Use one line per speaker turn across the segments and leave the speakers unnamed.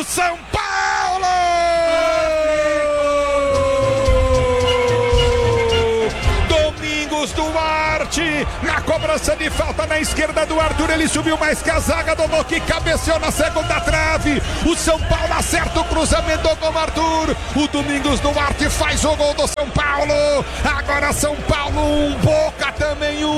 São Paulo! Domingos Duarte, na cobrança de falta na esquerda do Arthur, ele subiu mais que a zaga do Boca, cabeceou na segunda trave. O São Paulo acerta o cruzamento com o Arthur. O Domingos Duarte faz o gol do São Paulo. Agora São Paulo 1, Boca também 1.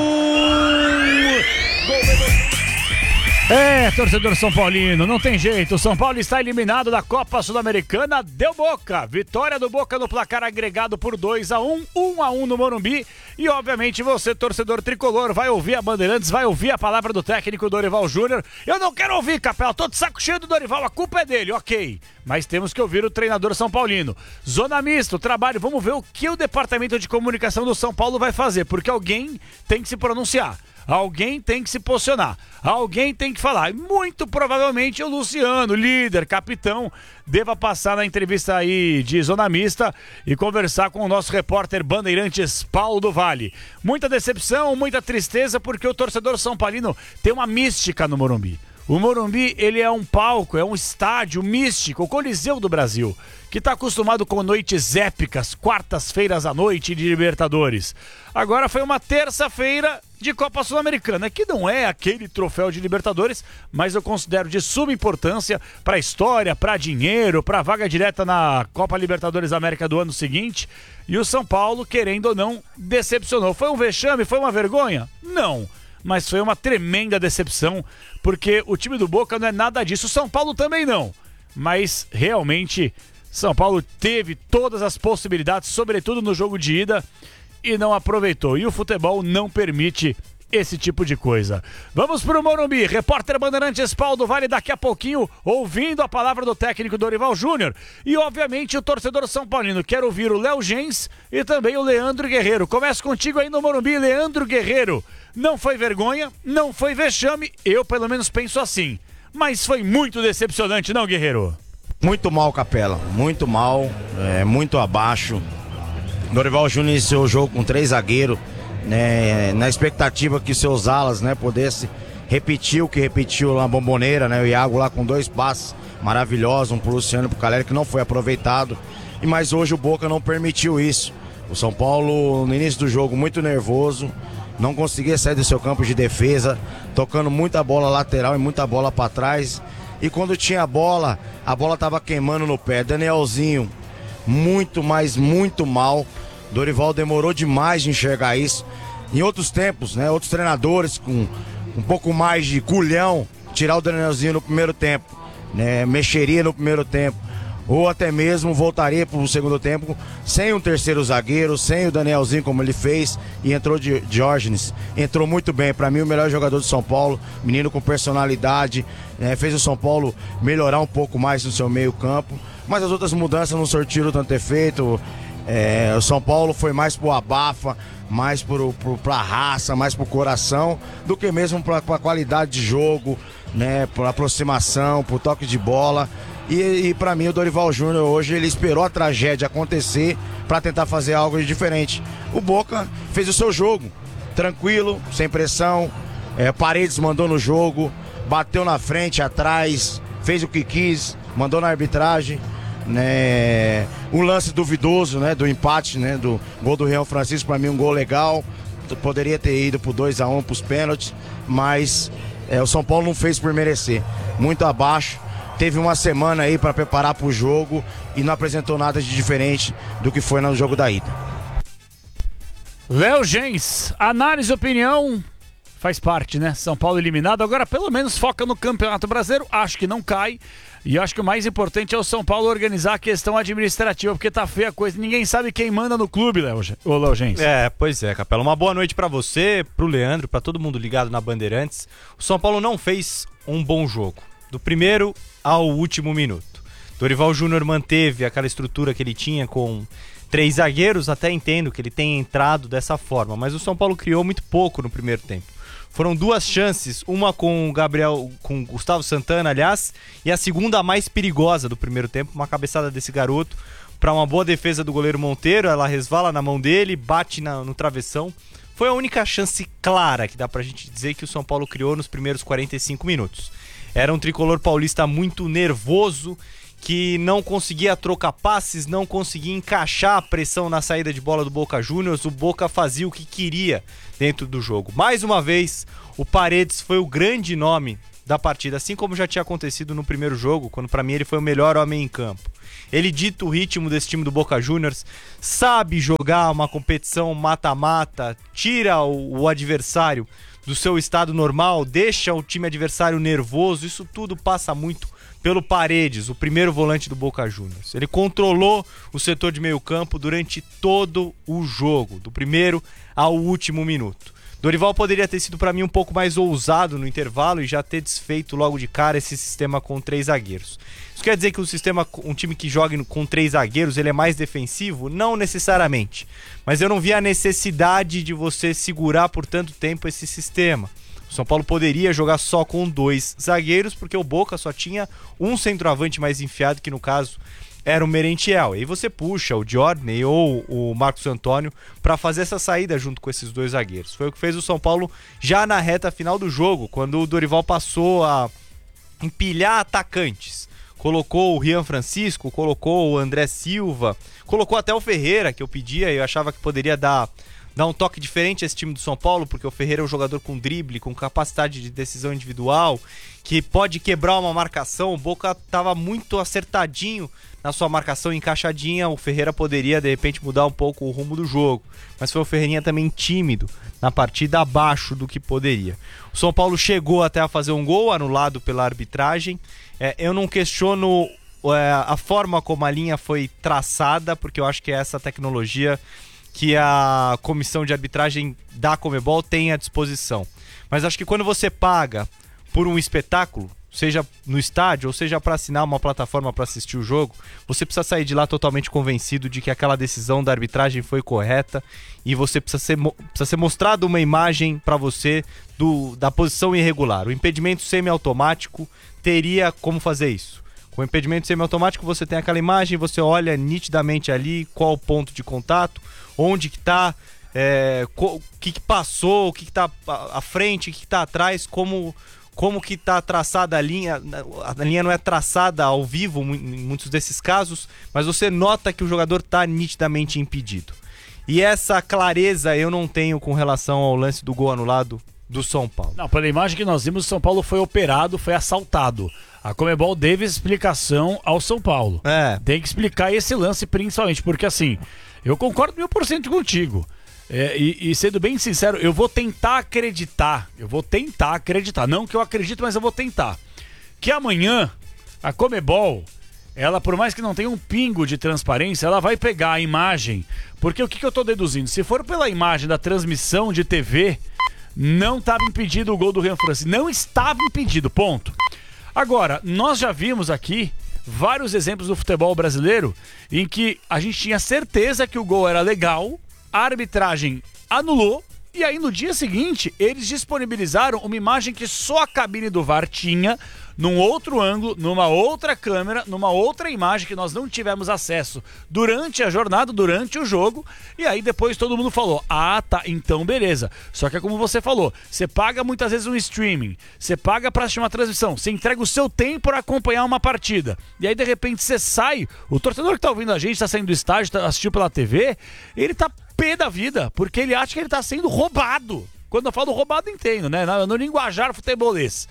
Torcedor São Paulino, não tem jeito, o São Paulo está eliminado da Copa Sul-Americana, deu Boca, vitória do Boca no placar agregado por 2-1, 1-1 no Morumbi, e obviamente você, torcedor tricolor, vai ouvir a Bandeirantes, vai ouvir a palavra do técnico Dorival Júnior. Eu não quero ouvir, Capela, tô de saco cheio do Dorival, a culpa é dele, ok, mas temos que ouvir o treinador São Paulino. Zona mista, o trabalho, vamos ver o que o departamento de comunicação do São Paulo vai fazer, porque alguém tem que se pronunciar. Alguém tem que se posicionar, alguém tem que falar. E muito provavelmente o Luciano, líder, capitão, deva passar na entrevista aí de Zona Mista e conversar com o nosso repórter Bandeirantes Paulo do Vale. Muita decepção, muita tristeza, porque o torcedor São Paulino tem uma mística no Morumbi. O Morumbi, ele é um palco, é um estádio místico, o Coliseu do Brasil, que está acostumado com noites épicas, quartas-feiras à noite de Libertadores. Agora foi uma terça-feira de Copa Sul-Americana, que não é aquele troféu de Libertadores, mas eu considero de suma importância para a história, para dinheiro, para a vaga direta na Copa Libertadores América do ano seguinte. E o São Paulo, querendo ou não, decepcionou. Foi um vexame? Foi uma vergonha? Não. Mas foi uma tremenda decepção, porque o time do Boca não é nada disso, o São Paulo também não. Mas realmente, São Paulo teve todas as possibilidades, sobretudo no jogo de ida, e não aproveitou. E o futebol não permite esse tipo de coisa. Vamos pro Morumbi, repórter Bandeirantes Paulo do Vale daqui a pouquinho, ouvindo a palavra do técnico Dorival Júnior. E obviamente o torcedor São Paulino quer ouvir o Léo Gens e também o Leandro Guerreiro. Começo contigo aí no Morumbi, Leandro Guerreiro. Não foi vergonha, não foi vexame, eu pelo menos penso assim. Mas foi muito decepcionante, não, Guerreiro?
Muito mal, Capela, muito mal, muito abaixo. Dorival Júnior iniciou o jogo com 3 zagueiros, né, na expectativa que seus alas, né, pudesse repetir o que repetiu na Bomboneira, né, o Iago lá com 2 passes maravilhosos, um pro Luciano e pro Caleri, que não foi aproveitado. Mas hoje o Boca não permitiu isso. O São Paulo, no início do jogo, muito nervoso, não conseguia sair do seu campo de defesa, tocando muita bola lateral e muita bola para trás. E quando tinha a bola estava queimando no pé. Danielzinho, muito mal. Dorival demorou demais de enxergar isso. Em outros tempos, né, outros treinadores com um pouco mais de culhão, tirar o Danielzinho no primeiro tempo, né, mexeria no primeiro tempo, ou até mesmo voltaria para o segundo tempo sem um terceiro zagueiro, sem o Danielzinho como ele fez, e entrou Diógenes, entrou muito bem, para mim o melhor jogador do São Paulo, menino com personalidade, fez o São Paulo melhorar um pouco mais no seu meio campo, mas as outras mudanças não surtiram tanto efeito. O São Paulo foi mais pro abafa, mais pra raça, mais pro coração, do que mesmo pra qualidade de jogo, né, pra aproximação, pro toque de bola. E para mim o Dorival Júnior hoje ele esperou a tragédia acontecer para tentar fazer algo de diferente. O Boca fez o seu jogo, tranquilo, sem pressão, Paredes mandou no jogo, bateu na frente, atrás, fez o que quis, mandou na arbitragem, né? Um lance duvidoso, né, do empate, né, do gol do Real Francisco, para mim um gol legal, poderia ter ido pro 2-1 pros pênaltis, mas o São Paulo não fez por merecer, muito abaixo. Teve uma semana aí para preparar pro jogo e não apresentou nada de diferente do que foi no jogo da ida.
Léo Gens, análise e opinião faz parte, né? São Paulo eliminado, agora pelo menos foca no Campeonato Brasileiro, acho que não cai. E acho que o mais importante é o São Paulo organizar a questão administrativa, porque tá feia a coisa, ninguém sabe quem manda no clube, Léo Gens.
Pois é, Capela, uma boa noite pra você, pro Leandro, pra todo mundo ligado na Bandeirantes. O São Paulo não fez um bom jogo, do primeiro ao último minuto. Dorival Júnior manteve aquela estrutura que ele tinha com 3 zagueiros, até entendo que ele tenha entrado dessa forma, mas o São Paulo criou muito pouco no primeiro tempo. Foram 2 chances, uma com o Gustavo Santana, aliás, e a segunda a mais perigosa do primeiro tempo, uma cabeçada desse garoto para uma boa defesa do goleiro Monteiro, ela resvala na mão dele, bate no travessão. Foi a única chance clara que dá pra gente dizer que o São Paulo criou nos primeiros 45 minutos. Era um tricolor paulista muito nervoso, que não conseguia trocar passes, não conseguia encaixar a pressão na saída de bola do Boca Juniors. O Boca fazia o que queria dentro do jogo. Mais uma vez, o Paredes foi o grande nome da partida, assim como já tinha acontecido no primeiro jogo, quando para mim ele foi o melhor homem em campo. Ele dita o ritmo desse time do Boca Juniors, sabe jogar uma competição mata-mata, tira o adversário do seu estado normal, deixa o time adversário nervoso. Isso tudo passa muito pelo Paredes, o primeiro volante do Boca Juniors. Ele controlou o setor de meio campo durante todo o jogo, do primeiro ao último minuto. Dorival poderia ter sido para mim um pouco mais ousado no intervalo e já ter desfeito logo de cara esse sistema com 3 zagueiros. Isso quer dizer que um time que joga com 3 zagueiros, ele é mais defensivo? Não necessariamente. Mas eu não vi a necessidade de você segurar por tanto tempo esse sistema. O São Paulo poderia jogar só com 2 zagueiros, porque o Boca só tinha um centroavante mais enfiado, que no caso era o Merentiel. E aí você puxa o Diorney ou o Marcos Antônio para fazer essa saída junto com esses 2 zagueiros. Foi o que fez o São Paulo já na reta final do jogo, quando o Dorival passou a empilhar atacantes. Colocou o Rian Francisco, colocou o André Silva, colocou até o Ferreira, que eu pedia, eu achava que poderia dar um toque diferente a esse time do São Paulo, porque o Ferreira é um jogador com drible, com capacidade de decisão individual, que pode quebrar uma marcação. O Boca estava muito acertadinho na sua marcação, encaixadinha. O Ferreira poderia, de repente, mudar um pouco o rumo do jogo. Mas foi o Ferreirinha também tímido na partida, abaixo do que poderia. O São Paulo chegou até a fazer um gol, anulado pela arbitragem. Eu não questiono a forma como a linha foi traçada, porque eu acho que é essa tecnologia que a comissão de arbitragem da Conmebol tem à disposição. Mas acho que quando você paga por um espetáculo, seja no estádio ou seja para assinar uma plataforma para assistir o jogo, você precisa sair de lá totalmente convencido de que aquela decisão da arbitragem foi correta, e você precisa ser mostrado uma imagem para você da posição irregular. O impedimento semiautomático teria como fazer isso. Com o impedimento semiautomático você tem aquela imagem, você olha nitidamente ali qual o ponto de contato, onde que está, o que passou, o que está à frente, o que está atrás, como que está traçada a linha. A linha não é traçada ao vivo em muitos desses casos, mas você nota que o jogador está nitidamente impedido. E essa clareza eu não tenho com relação ao lance do gol anulado do São Paulo.
Não, pela imagem que nós vimos, o São Paulo foi operado, foi assaltado. A Conmebol deve explicação ao São Paulo. Tem que explicar esse lance principalmente, porque assim, eu concordo 1000% contigo. E sendo bem sincero, eu vou tentar acreditar. Não que eu acredito, mas eu vou tentar. Que amanhã, a Conmebol, ela, por mais que não tenha um pingo de transparência, ela vai pegar a imagem. Porque o que eu tô deduzindo? Se for pela imagem da transmissão de TV, não estava impedido o gol do Rian Francisco. Não estava impedido, ponto. Agora, nós já vimos aqui vários exemplos do futebol brasileiro em que a gente tinha certeza que o gol era legal, a arbitragem anulou, e aí no dia seguinte eles disponibilizaram uma imagem que só a cabine do VAR tinha, num outro ângulo, numa outra câmera, numa outra imagem que nós não tivemos acesso durante a jornada, durante o jogo, e aí depois todo mundo falou, tá, então beleza. Só que é como você falou, você paga muitas vezes um streaming, você paga pra assistir uma transmissão, você entrega o seu tempo para acompanhar uma partida, e aí de repente você sai, o torcedor que tá ouvindo a gente, tá saindo do estádio, assistiu pela TV, ele tá pé da vida, porque ele acha que ele tá sendo roubado. Quando eu falo roubado, entendo, né? No linguajar futebolês.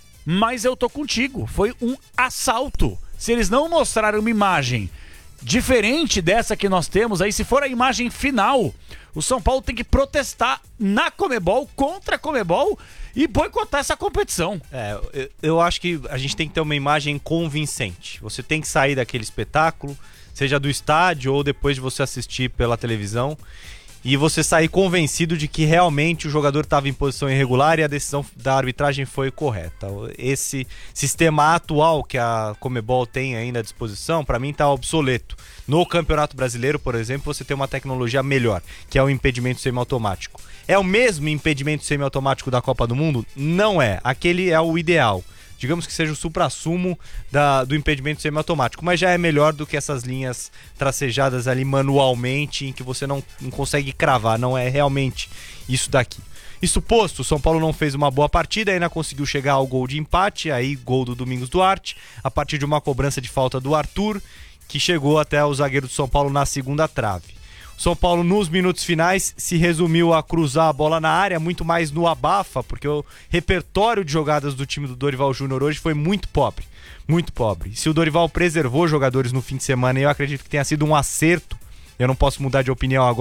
Mas eu tô contigo, foi um assalto. Se eles não mostrarem uma imagem diferente dessa que nós temos, aí se for a imagem final, o São Paulo tem que protestar na Conmebol, contra a Conmebol, e boicotar essa competição.
Eu acho que a gente tem que ter uma imagem convincente. Você tem que sair daquele espetáculo, seja do estádio ou depois de você assistir pela televisão, e você sair convencido de que realmente o jogador estava em posição irregular e a decisão da arbitragem foi correta. Esse sistema atual que a Conmebol tem ainda à disposição, para mim está obsoleto. No Campeonato Brasileiro, por exemplo, você tem uma tecnologia melhor, que é o impedimento semiautomático. É o mesmo impedimento semiautomático da Copa do Mundo? Não é. Aquele é o ideal. digamos que seja o suprassumo do impedimento semiautomático, mas já é melhor do que essas linhas tracejadas ali manualmente, em que você não consegue cravar, não é realmente isso daqui. Isso posto, o São Paulo não fez uma boa partida, ainda conseguiu chegar ao gol de empate, aí gol do Domingos Duarte, a partir de uma cobrança de falta do Arthur, que chegou até o zagueiro do São Paulo na segunda trave. O São Paulo, nos minutos finais, se resumiu a cruzar a bola na área, muito mais no abafa, porque o repertório de jogadas do time do Dorival Júnior hoje foi muito pobre, muito pobre. Se o Dorival preservou jogadores no fim de semana, eu acredito que tenha sido um acerto, eu não posso mudar de opinião agora,